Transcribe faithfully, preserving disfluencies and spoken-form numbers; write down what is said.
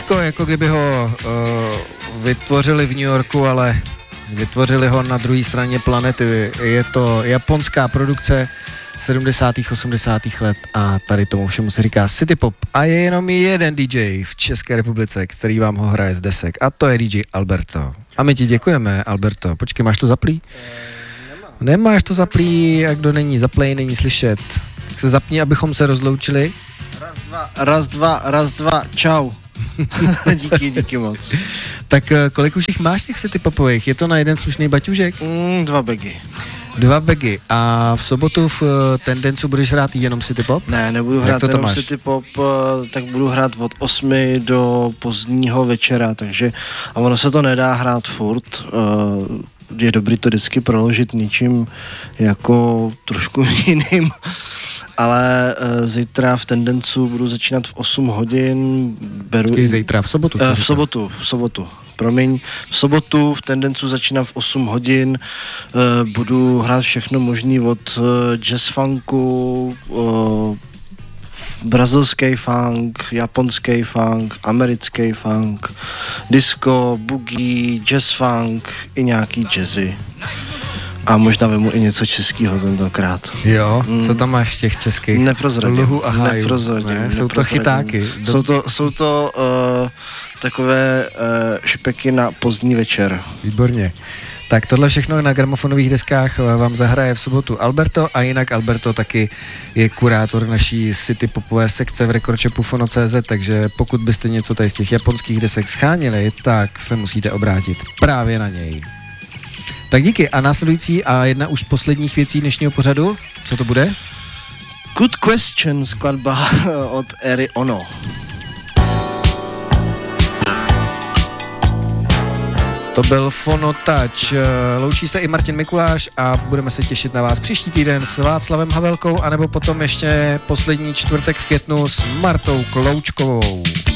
Cíčko, jako kdyby ho uh, vytvořili v New Yorku, ale vytvořili ho na druhé straně planety. Je to japonská produkce sedmdesátých osmdesátých let a tady tomu všemu se říká City Pop a je jenom jeden D J v České republice, který vám ho hraje z desek a to je D J Alberto. A my ti děkujeme, Alberto. Počkej, máš to zaplý? E, Nemáš to zaplý, a kdo není zaplej, není slyšet. Tak se zapni, abychom se rozloučili. Raz, dva, raz, dva, raz, dva, čau. díky, díky moc. Tak kolik už jich máš těch City Popových? Je to na jeden slušný baťužek? Mm, dva bagy. Dva bagy. A v sobotu v Tendencu budeš hrát jenom City Pop? Ne, nebudu hrát jenom máš? City Pop, tak budu hrát od osmi do pozdního večera, takže a ono se to nedá hrát furt. Je dobrý to vždycky proložit něčím jako trošku jiným. Ale uh, zítra v Tendencu budu začínat v osm hodin. Beru Počkej, zítra, v sobotu? Uh, v sobotu, v sobotu, promiň. V sobotu v Tendencu začínám v osm hodin. Uh, budu hrát všechno možný od uh, jazz funku, uh, brazilský funk, japonský funk, americký funk, disco, boogie, jazz funk i nějaký jazzy. A možná vemu i něco českého tentokrát. Jo, mm. Co tam máš těch českých? Neprozradím. Luhu a hájů. Neprozradím. Ne? Jsou to chytáky. Jsou to, jsou to uh, takové uh, špeky na pozdní večer. Výborně. Tak tohle všechno na gramofonových deskách vám zahraje v sobotu Alberto a jinak Alberto taky je kurátor naší City Popové sekce v rekordšopu fono tečka cé zet, takže pokud byste něco tady z těch japonských desek schánili, tak se musíte obrátit právě na něj. Tak díky. A následující a jedna už posledních věcí dnešního pořadu, co to bude? Good Question, skladba od Eri Ono. To byl Fono Touch. Loučí se i Martin Mikuláš a budeme se těšit na vás příští týden s Václavem Havelkou anebo potom ještě poslední čtvrtek v květnu s Martou Kloučkovou.